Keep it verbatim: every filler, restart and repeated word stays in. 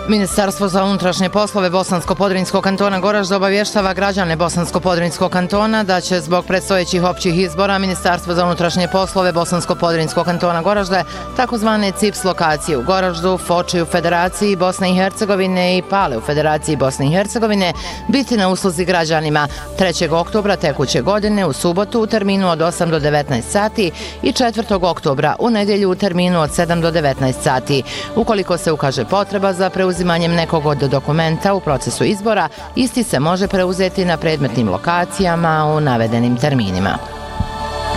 Ministarstvo za unutrašnje poslove Bosansko-Podrinjskog kantona Goražde obavještava građane Bosansko-Podrinjskog kantona da će zbog predstojećih općih izbora Ministarstvo za unutrašnje poslove Bosansko-Podrinjskog kantona Goražde takozvane C I P S lokacije u Goraždu, Foči u Federaciji Bosne i Hercegovine i Pale u Federaciji Bosne i Hercegovine biti na usluzi građanima trećeg oktobra tekuće godine u subotu u terminu od osam do devetnaest sati i četvrtog oktobra u nedjelju u terminu od sedam do devetnaest sati. Ukoliko se ukaže potreba za preuzimanjem nekog od dokumenta u procesu izbora, isti se može preuzeti na predmetnim lokacijama u navedenim terminima.